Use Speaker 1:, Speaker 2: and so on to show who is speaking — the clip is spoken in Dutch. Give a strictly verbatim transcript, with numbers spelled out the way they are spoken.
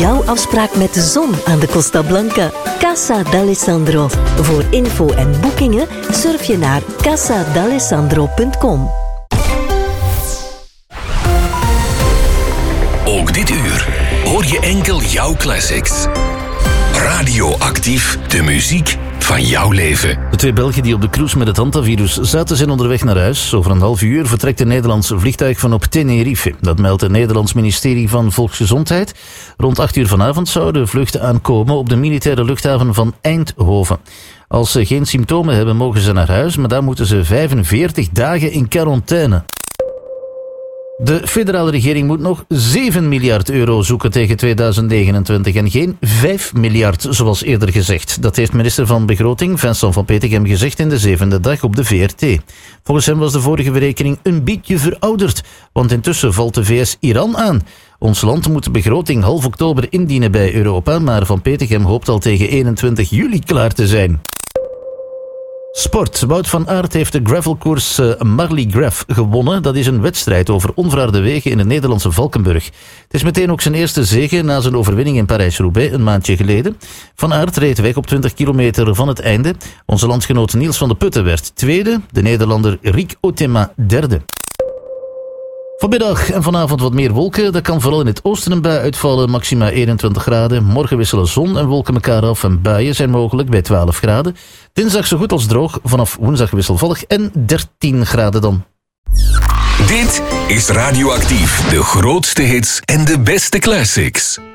Speaker 1: jouw afspraak met de zon aan de Costa Blanca. Casa d'Alessandro. Voor info en boekingen surf je naar casa d'alessandro punt com.
Speaker 2: Ook dit uur hoor je enkel jouw classics. Radioactief, de muziek van jouw leven.
Speaker 3: De twee Belgen die op de cruise met het hantavirus zaten zijn onderweg naar huis. Over een half uur vertrekt een Nederlands vliegtuig van op Tenerife. Dat meldt het Nederlands ministerie van Volksgezondheid. Rond acht uur vanavond zouden vluchten aankomen op de militaire luchthaven van Eindhoven. Als ze geen symptomen hebben, mogen ze naar huis, maar dan moeten ze vijfenveertig dagen in quarantaine. De federale regering moet nog zeven miljard euro zoeken tegen tweeduizend negenentwintig en geen vijf miljard, zoals eerder gezegd. Dat heeft minister van Begroting Vincent van Petegem gezegd in de zevende dag op de V R T. Volgens hem was de vorige berekening een beetje verouderd, want intussen valt de V S Iran aan. Ons land moet de begroting half oktober indienen bij Europa, maar Van Petegem hoopt al tegen eenentwintig juli klaar te zijn. Sport. Wout van Aert heeft de gravelkoers uh, Marly Graff gewonnen. Dat is een wedstrijd over onverharde wegen in het Nederlandse Valkenburg. Het is meteen ook zijn eerste zege na zijn overwinning in Parijs-Roubaix een maandje geleden. Van Aert reed weg op twintig kilometer van het einde. Onze landgenoot Niels van de Putten werd tweede. De Nederlander Rick Otema derde. Vanmiddag en vanavond wat meer wolken. Dat kan vooral in het oosten een bui uitvallen, maxima eenentwintig graden. Morgen wisselen zon en wolken elkaar af en buien zijn mogelijk bij twaalf graden. Dinsdag zo goed als droog, vanaf woensdag wisselvallig en dertien graden dan.
Speaker 2: Dit is Radioactief, de grootste hits en de beste classics.